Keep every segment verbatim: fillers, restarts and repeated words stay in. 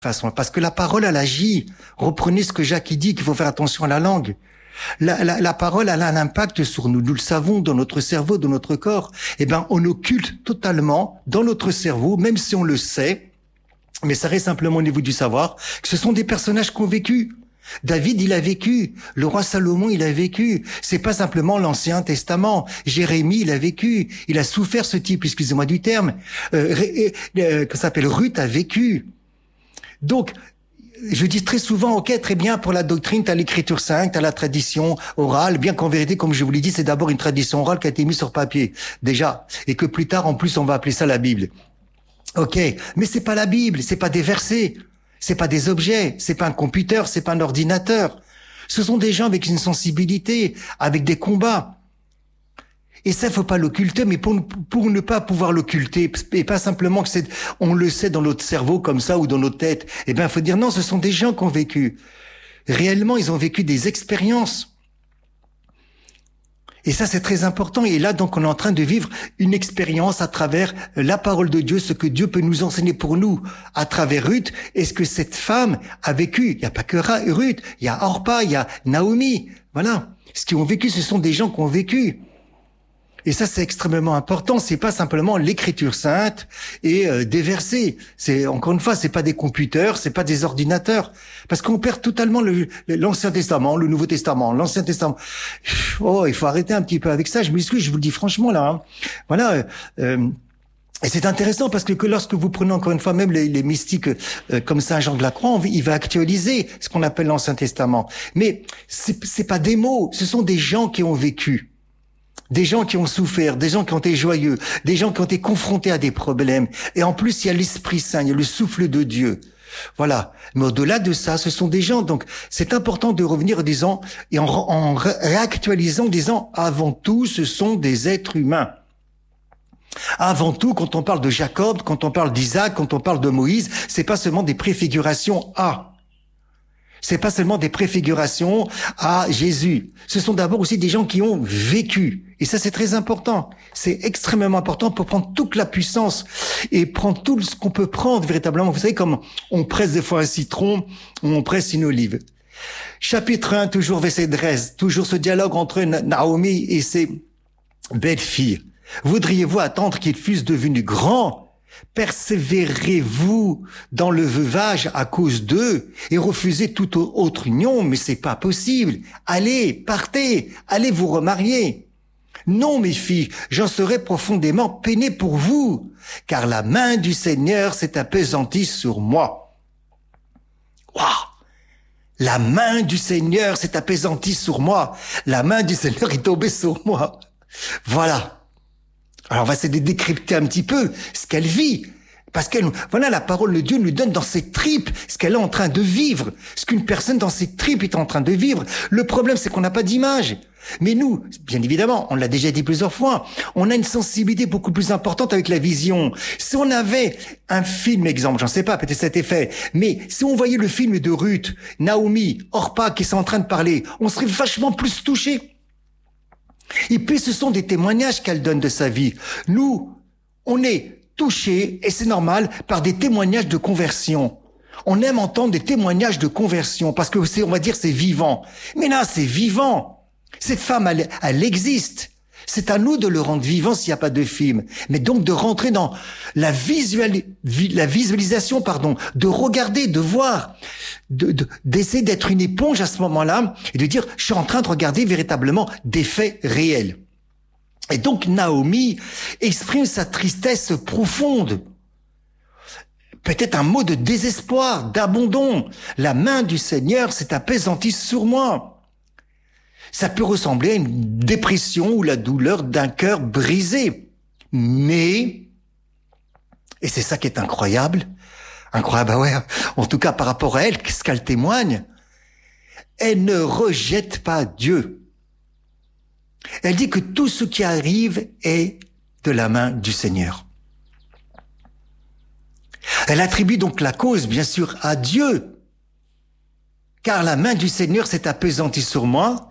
façon, parce que la parole, elle agit. Reprenez ce que Jacques dit, qu'il faut faire attention à la langue. La, la, la parole, elle a un impact sur nous. Nous le savons, dans notre cerveau, dans notre corps. Eh ben, on occulte totalement dans notre cerveau, même si on le sait, mais ça reste simplement au niveau du savoir, que ce sont des personnages qui ont vécu. David, il a vécu. Le roi Salomon, il a vécu. C'est pas simplement l'Ancien Testament. Jérémie, il a vécu. Il a souffert, ce type, excusez-moi du terme. Euh, euh, que s'appelle Ruth a vécu. Donc, je dis très souvent, ok, très bien, pour la doctrine, t'as l'écriture sainte, t'as la tradition orale, bien qu'en vérité, comme je vous l'ai dit, c'est d'abord une tradition orale qui a été mise sur papier, déjà, et que plus tard, en plus, on va appeler ça la Bible. Ok, mais c'est pas la Bible, c'est pas des versets, c'est pas des objets, c'est pas un computer, c'est pas un ordinateur. Ce sont des gens avec une sensibilité, avec des combats. Et ça, faut pas l'occulter, mais pour, pour ne pas pouvoir l'occulter, et pas simplement que c'est, on le sait dans notre cerveau comme ça ou dans notre tête, eh ben, faut dire non, ce sont des gens qui ont vécu. Réellement, ils ont vécu des expériences. Et ça, c'est très important. Et là, donc, on est en train de vivre une expérience à travers la parole de Dieu, ce que Dieu peut nous enseigner pour nous à travers Ruth. Et ce que cette femme a vécu. Il n'y a pas que Ruth, il y a Orpa, il y a Naomi. Voilà. Ce qu'ils ont vécu, ce sont des gens qui ont vécu. Et ça, c'est extrêmement important. C'est pas simplement l'écriture sainte et euh, des versets. C'est, encore une fois, c'est pas des computers, c'est pas des ordinateurs. Parce qu'on perd totalement le, l'Ancien Testament, le Nouveau Testament, l'Ancien Testament. Oh, il faut arrêter un petit peu avec ça. Je m'excuse, je vous le dis franchement, là. Hein. Voilà. Euh, et c'est intéressant parce que, que lorsque vous prenez encore une fois même les, les mystiques euh, comme Saint Jean de la Croix, on, il va actualiser ce qu'on appelle l'Ancien Testament. Mais c'est, c'est pas des mots, ce sont des gens qui ont vécu. Des gens qui ont souffert, des gens qui ont été joyeux, des gens qui ont été confrontés à des problèmes. Et en plus, il y a l'Esprit Saint, il y a le souffle de Dieu. Voilà. Mais au-delà de ça, ce sont des gens. Donc, c'est important de revenir en disant, et en, en réactualisant, en disant, avant tout, ce sont des êtres humains. Avant tout, quand on parle de Jacob, quand on parle d'Isaac, quand on parle de Moïse, c'est pas seulement des préfigurations à. C'est pas seulement des préfigurations à Jésus. Ce sont d'abord aussi des gens qui ont vécu. Et ça, c'est très important. C'est extrêmement important pour prendre toute la puissance et prendre tout ce qu'on peut prendre véritablement. Vous savez, comme on presse des fois un citron, on presse une olive. Chapitre un, toujours verset treize, toujours ce dialogue entre Naomi et ses belles-filles. Voudriez-vous attendre qu'ils fussent devenus grands? Persévérez-vous dans le veuvage à cause d'eux et refusez toute autre union, mais c'est pas possible. Allez, partez, allez vous remarier. Non, mes filles, j'en serai profondément peiné pour vous, car la main du Seigneur s'est appesantie sur moi. Waouh! La main du Seigneur s'est appesantie sur moi. La main du Seigneur est tombée sur moi. Voilà. Alors on va essayer de décrypter un petit peu ce qu'elle vit. Parce qu'elle, voilà, la parole de Dieu nous donne dans ses tripes ce qu'elle est en train de vivre. Ce qu'une personne dans ses tripes est en train de vivre. Le problème, c'est qu'on n'a pas d'image. Mais nous, bien évidemment, on l'a déjà dit plusieurs fois, on a une sensibilité beaucoup plus importante avec la vision. Si on avait un film, exemple, j'en sais pas, peut-être cet effet, mais si on voyait le film de Ruth, Naomi, Orpa qui sont en train de parler, on serait vachement plus touchés. Et puis, ce sont des témoignages qu'elle donne de sa vie. Nous, on est touchés, et c'est normal, par des témoignages de conversion. On aime entendre des témoignages de conversion, parce que c'est, on va dire, c'est vivant. Mais là, c'est vivant. Cette femme, elle, elle existe. C'est à nous de le rendre vivant s'il n'y a pas de film. Mais donc de rentrer dans la, visuali- la visualisation, pardon, de regarder, de voir, de, de, d'essayer d'être une éponge à ce moment-là et de dire, je suis en train de regarder véritablement des faits réels. Et donc Naomi exprime sa tristesse profonde. Peut-être un mot de désespoir, d'abandon. La main du Seigneur s'est apaisantie sur moi. Ça peut ressembler à une dépression ou la douleur d'un cœur brisé. Mais, et c'est ça qui est incroyable, incroyable, bah ouais, en tout cas par rapport à elle, ce qu'elle témoigne, elle ne rejette pas Dieu. Elle dit que tout ce qui arrive est de la main du Seigneur. Elle attribue donc la cause, bien sûr, à Dieu, car la main du Seigneur s'est apaisantie sur moi.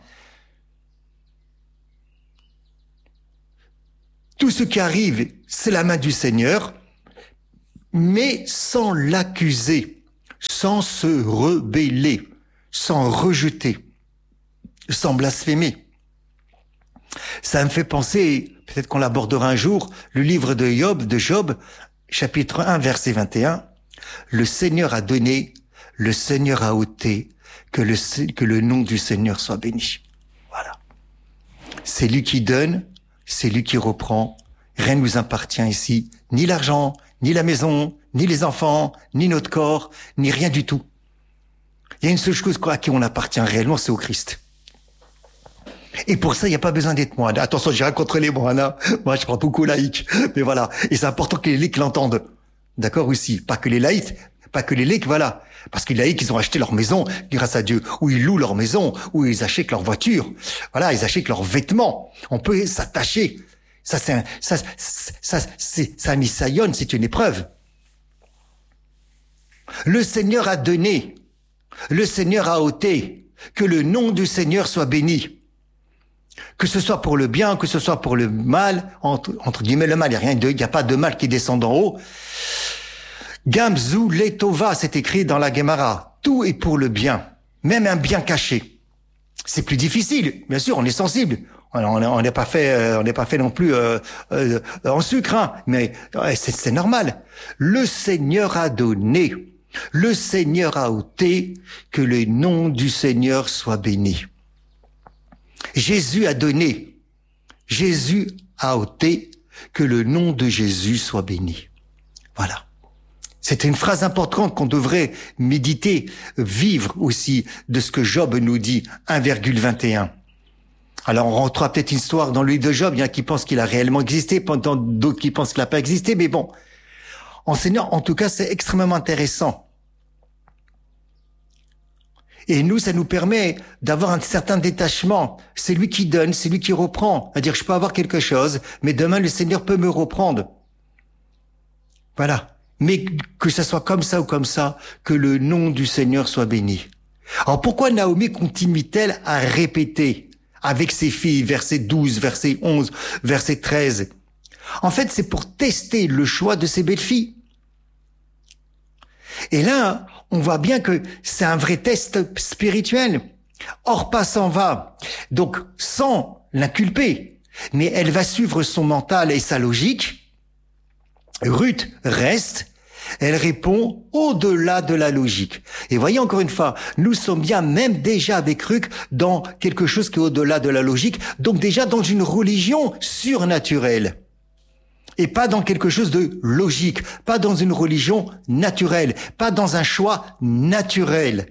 Tout ce qui arrive, c'est la main du Seigneur, mais sans l'accuser. sans se rebeller, sans rejeter, sans blasphémer. Ça me fait penser, peut-être qu'on l'abordera un jour, le livre de Job, de Job, chapitre un, verset vingt et un. Le Seigneur a donné, le Seigneur a ôté, que le, que le nom du Seigneur soit béni. Voilà. C'est lui qui donne, c'est lui qui reprend. Rien ne nous appartient ici, ni l'argent, ni la maison, ni les enfants, ni notre corps, ni rien du tout. Il y a une seule chose à qui on appartient réellement, c'est au Christ. Et pour ça, il n'y a pas besoin d'être moine. Attention, j'ai rien contre les moines, hein. Moi, je prends beaucoup laïcs. Mais voilà. Et c'est important que les laïcs l'entendent. D'accord aussi. Pas que les laïcs, pas que les laïcs, voilà. Parce que les laïcs, ils ont acheté leur maison, grâce à Dieu. Ou ils louent leur maison. Ou ils achètent leur voiture. Voilà. Ils achètent leurs vêtements. On peut s'attacher. Ça, c'est un, ça, ça, c'est, ça, missaillonne, c'est une épreuve. Le Seigneur a donné. Le Seigneur a ôté. Que le nom du Seigneur soit béni. Que ce soit pour le bien, que ce soit pour le mal, entre, entre guillemets le mal, il n'y a rien de, il n'y a pas de mal qui descend d'en haut. Gamzu letova, c'est écrit dans la Gemara. Tout est pour le bien, même un bien caché. C'est plus difficile, bien sûr, on est sensible. On n'est pas fait, on n'est pas fait non plus euh, euh, en sucre, hein, mais c'est, c'est normal. Le Seigneur a donné, le Seigneur a ôté, que le nom du Seigneur soit béni. Jésus a donné, Jésus a ôté, que le nom de Jésus soit béni. Voilà. C'est une phrase importante qu'on devrait méditer, vivre aussi de ce que Job nous dit, un virgule vingt et un. Alors on rentrera peut-être une histoire dans le livre de Job, il y en a qui pensent qu'il a réellement existé, pendant d'autres qui pensent qu'il n'a pas existé, mais bon. Enseignant, en tout cas, c'est extrêmement intéressant. Et nous, ça nous permet d'avoir un certain détachement. C'est lui qui donne, c'est lui qui reprend. C'est-à-dire, je peux avoir quelque chose, mais demain, le Seigneur peut me reprendre. Voilà. Mais que ça soit comme ça ou comme ça, que le nom du Seigneur soit béni. Alors, pourquoi Naomi continue-t-elle à répéter avec ses filles, verset douze, verset onze, verset treize? En fait, c'est pour tester le choix de ses belles-filles. Et là, on voit bien que c'est un vrai test spirituel. Orpa s'en va, donc sans l'inculper, mais elle va suivre son mental et sa logique. Ruth reste, elle répond au-delà de la logique. Et voyez encore une fois, nous sommes bien même déjà avec Ruth dans quelque chose qui est au-delà de la logique, donc déjà dans une religion surnaturelle. Et pas dans quelque chose de logique, pas dans une religion naturelle, pas dans un choix naturel.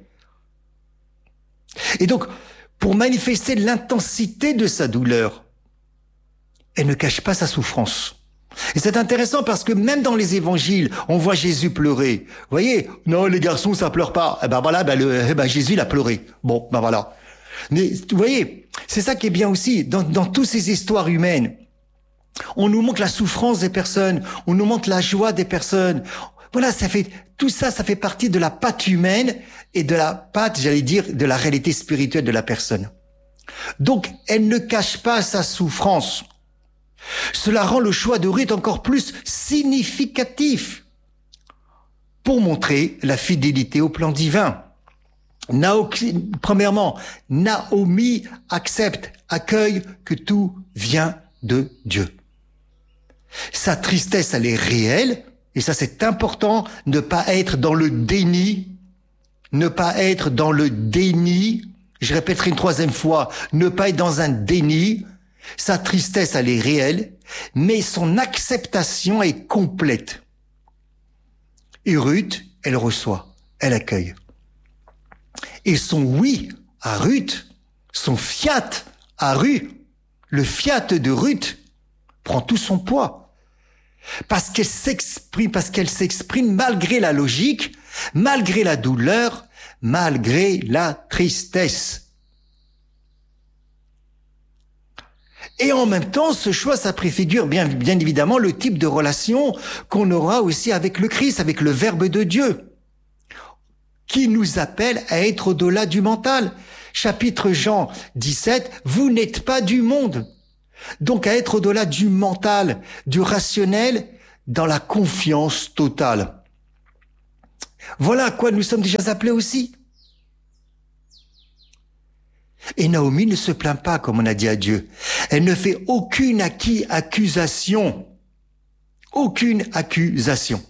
Et donc, pour manifester l'intensité de sa douleur, elle ne cache pas sa souffrance. Et c'est intéressant parce que même dans les évangiles, on voit Jésus pleurer. Vous voyez, non, les garçons, ça pleure pas. Eh ben voilà, ben, le, eh ben Jésus, il a pleuré. Bon, ben voilà. Mais vous voyez, c'est ça qui est bien aussi, dans, dans toutes ces histoires humaines. On nous montre la souffrance des personnes, on nous montre la joie des personnes. Voilà, ça fait, tout ça, ça fait partie de la patte humaine et de la patte, j'allais dire, de la réalité spirituelle de la personne. Donc, elle ne cache pas sa souffrance. Cela rend le choix de Ruth encore plus significatif pour montrer la fidélité au plan divin. Naomi, premièrement, Naomi accepte, accueille que tout vient de Dieu. Sa tristesse, elle est réelle, et ça c'est important, ne pas être dans le déni, ne pas être dans le déni, je répéterai une troisième fois, ne pas être dans un déni. Sa tristesse, elle est réelle, mais son acceptation est complète. Et Ruth, elle reçoit, elle accueille. Et son oui à Ruth, son fiat à Ruth, le fiat de Ruth prend tout son poids. Parce qu'elle s'exprime, parce qu'elle s'exprime malgré la logique, malgré la douleur, malgré la tristesse. Et en même temps, ce choix, ça préfigure bien, bien évidemment le type de relation qu'on aura aussi avec le Christ, avec le Verbe de Dieu, qui nous appelle à être au-delà du mental. Chapitre Jean dix-sept, vous n'êtes pas du monde. Donc à être au-delà du mental, du rationnel, dans la confiance totale. Voilà à quoi nous sommes déjà appelés aussi. Et Naomi ne se plaint pas, comme on a dit à Dieu. Elle ne fait aucune acquis, accusation. Aucune accusation.